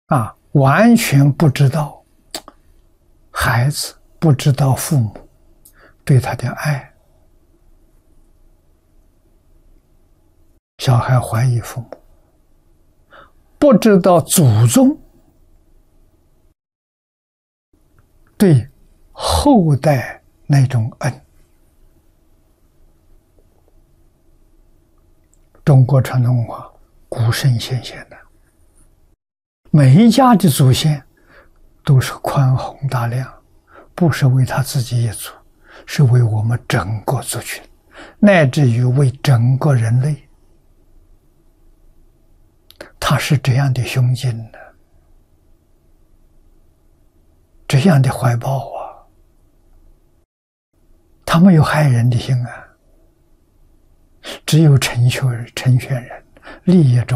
完全不知道孩子，不知道父母对他的爱。小孩怀疑父母，不知道祖宗对后代那种恩。中国传统文化古圣先贤的，每一家的祖先都是宽宏大量，不是为他自己一族，是为我们整个族群，乃至于为整个人类。他是这样的胸襟的，这样的怀抱啊，他没有害人的心啊，只有成全人，利益中